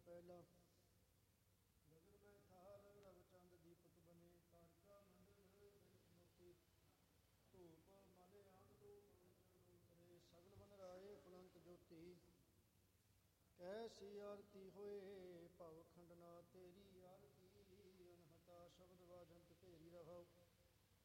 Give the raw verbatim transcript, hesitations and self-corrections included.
ਪਹਿਲਾ। ਗਗਨ ਮੈਂ ਥਾਲ ਰਵ ਚੰਦ ਦੀਪਕ ਬਨੇ, ਤਾਰਿਕਾ ਮੰਡਲ ਮੋਤੀ, ਧੂਪ ਮਾਲੇ ਆਂਗ ਧੂਪ ਰੇ, ਸਗਲ ਬਨ ਰਾਏ ਫੁਲੰਤ ਜੋਤੀ। ਕੈਸੀ ਆਰਤੀ ਹੋਏ